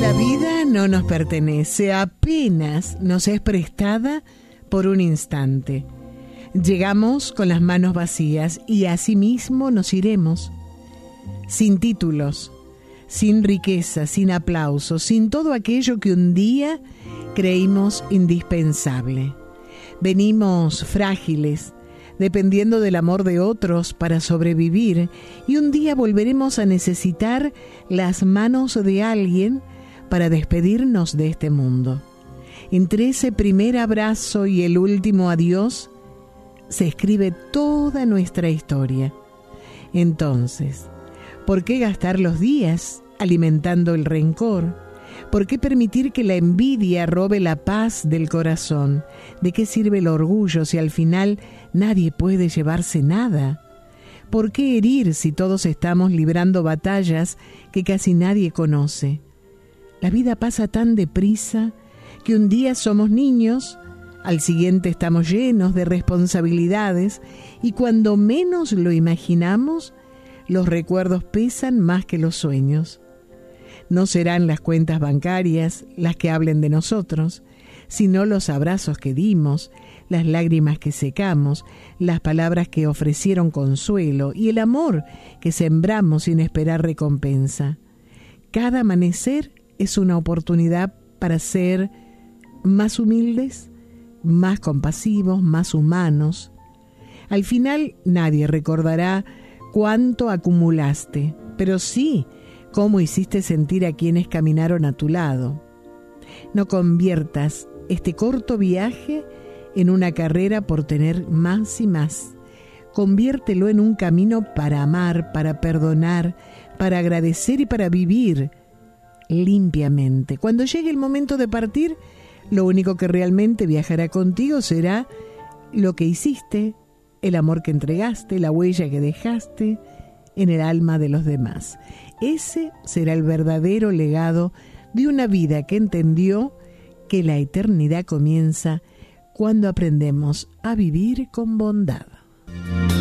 La vida no nos pertenece, apenas nos es prestada por un instante. Llegamos con las manos vacías y asimismo nos iremos, sin títulos, sin riqueza, sin aplausos, sin todo aquello que un día creímos indispensable. Venimos frágiles, dependiendo del amor de otros para sobrevivir, y un día volveremos a necesitar las manos de alguien para despedirnos de este mundo. Entre ese primer abrazo y el último adiós se escribe toda nuestra historia. Entonces, ¿por qué gastar los días alimentando el rencor? ¿Por qué permitir que la envidia robe la paz del corazón? ¿De qué sirve el orgullo si al final nadie puede llevarse nada? ¿Por qué herir si todos estamos librando batallas que casi nadie conoce? La vida pasa tan deprisa que un día somos niños, al siguiente estamos llenos de responsabilidades y cuando menos lo imaginamos, los recuerdos pesan más que los sueños. No serán las cuentas bancarias las que hablen de nosotros, sino los abrazos que dimos, las lágrimas que secamos, las palabras que ofrecieron consuelo y el amor que sembramos sin esperar recompensa. Cada amanecer es una oportunidad para ser más humildes, más compasivos, más humanos. Al final nadie recordará cuánto acumulaste, pero sí cómo hiciste sentir a quienes caminaron a tu lado. No conviertas este corto viaje en una carrera por tener más y más. Conviértelo en un camino para amar, para perdonar, para agradecer y para vivir limpiamente. Cuando llegue el momento de partir, lo único que realmente viajará contigo será lo que hiciste, el amor que entregaste, la huella que dejaste en el alma de los demás. Ese será el verdadero legado de una vida que entendió que la eternidad comienza cuando aprendemos a vivir con bondad.